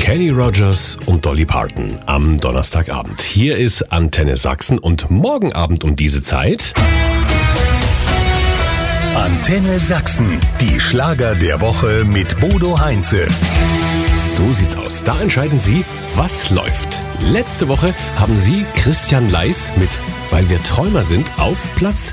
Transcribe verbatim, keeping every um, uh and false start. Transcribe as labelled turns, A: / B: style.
A: Kenny Rogers und Dolly Parton am Donnerstagabend. Hier ist Antenne Sachsen und morgen Abend um diese Zeit...
B: Antenne Sachsen, die Schlager der Woche mit Bodo Heinze.
A: So sieht's aus. Da entscheiden Sie, was läuft. Letzte Woche haben Sie Christian Leis mit Weil wir Träumer sind auf Platz